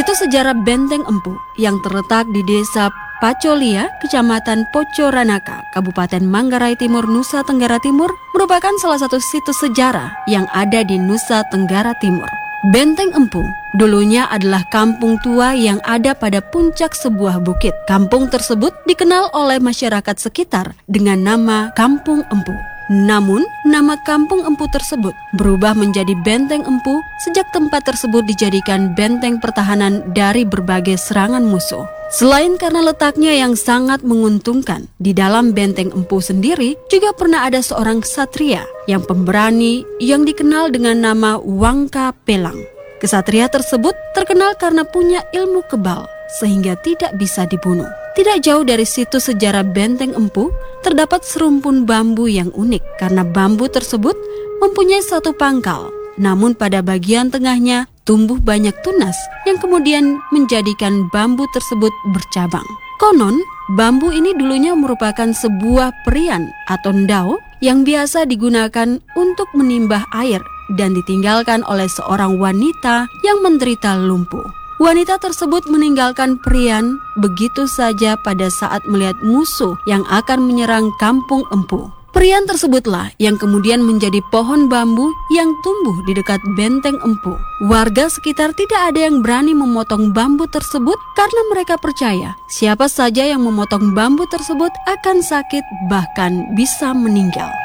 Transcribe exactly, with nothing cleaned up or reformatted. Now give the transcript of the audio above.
Situs sejarah Benteng Empu yang terletak di Desa Pacolia, Kecamatan Pocoranaka, Kabupaten Manggarai Timur, Nusa Tenggara Timur, merupakan salah satu situs sejarah yang ada di Nusa Tenggara Timur. Benteng Empu dulunya adalah kampung tua yang ada pada puncak sebuah bukit. Kampung tersebut dikenal oleh masyarakat sekitar dengan nama Kampung Empu. Namun, nama Kampung Empu tersebut berubah menjadi Benteng Empu sejak tempat tersebut dijadikan benteng pertahanan dari berbagai serangan musuh. Selain karena letaknya yang sangat menguntungkan, di dalam Benteng Empu sendiri juga pernah ada seorang ksatria yang pemberani yang dikenal dengan nama Wangka Pelang. Ksatria tersebut terkenal karena punya ilmu kebal sehingga tidak bisa dibunuh. Tidak jauh dari situs sejarah Benteng Empu terdapat serumpun bambu yang unik karena bambu tersebut mempunyai satu pangkal, namun pada bagian tengahnya tumbuh banyak tunas yang kemudian menjadikan bambu tersebut bercabang. Konon, bambu ini dulunya merupakan sebuah perian atau ndao yang biasa digunakan untuk menimbah air dan ditinggalkan oleh seorang wanita yang menderita lumpuh. Wanita tersebut meninggalkan perian begitu saja pada saat melihat musuh yang akan menyerang Kampung Empu. Perian tersebutlah yang kemudian menjadi pohon bambu yang tumbuh di dekat Benteng Empu. Warga sekitar tidak ada yang berani memotong bambu tersebut karena mereka percaya siapa saja yang memotong bambu tersebut akan sakit bahkan bisa meninggal.